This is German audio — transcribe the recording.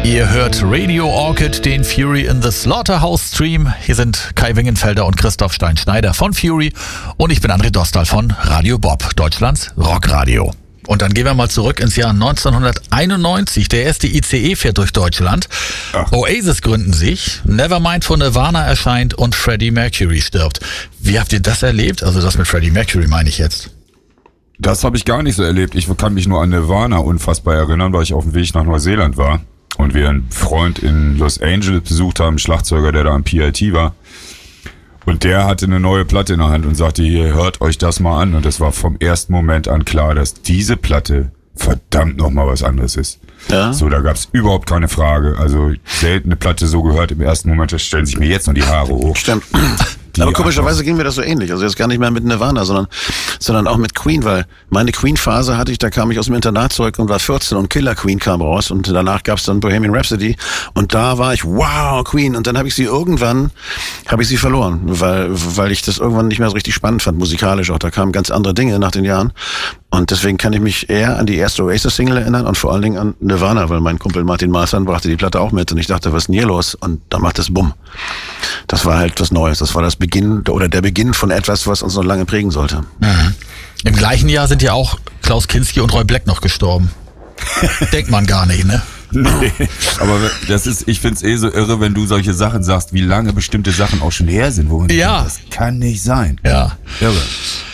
Ihr hört Radio Orchid, den Fury in the Slaughterhouse Stream. Hier sind Kai Wingenfelder und Christoph Stein-Schneider von Fury und ich bin André Dostal von Radio Bob, Deutschlands Rockradio. Und dann gehen wir mal zurück ins Jahr 1991. Der erste ICE fährt durch Deutschland. Ach. Oasis gründen sich, Nevermind von Nirvana erscheint und Freddie Mercury stirbt. Wie habt ihr das erlebt? Also das mit Freddie Mercury meine ich jetzt. Das habe ich gar nicht so erlebt. Ich kann mich nur an Nirvana unfassbar erinnern, weil ich auf dem Weg nach Neuseeland war und wir einen Freund in Los Angeles besucht haben, einen Schlagzeuger, der da am PIT war. Und der hatte eine neue Platte in der Hand und sagte, hier, hört euch das mal an. Und das war vom ersten Moment an klar, dass diese Platte verdammt nochmal was anderes ist. Ja. So, da gab's überhaupt keine Frage. Also selten eine Platte so gehört im ersten Moment, da stellen sich mir jetzt noch die Haare hoch. Stimmt. Aber komischerweise ging mir das so ähnlich. Also jetzt gar nicht mehr mit Nirvana, sondern auch mit Queen, weil meine Queen-Phase hatte ich, da kam ich aus dem Internat zurück und war 14 und Killer Queen kam raus und danach gab's dann Bohemian Rhapsody und da war ich, wow, Queen, und dann habe ich sie verloren, weil ich das irgendwann nicht mehr so richtig spannend fand, musikalisch auch. Da kamen ganz andere Dinge nach den Jahren und deswegen kann ich mich eher an die erste Oasis-Single erinnern und vor allen Dingen an Nirvana, weil mein Kumpel Martin Marsan brachte die Platte auch mit und ich dachte, was ist denn hier los? Und da macht es Bumm. Das war halt was Neues. Das war das Beginn oder der Beginn von etwas, was uns noch lange prägen sollte. Mhm. Im gleichen Jahr sind ja auch Klaus Kinski und Roy Black noch gestorben. Denkt man gar nicht, ne? Nee, aber ich find's so irre, wenn du solche Sachen sagst, wie lange bestimmte Sachen auch schon her sind, wo man denkt, das kann nicht sein. Ja. Irre.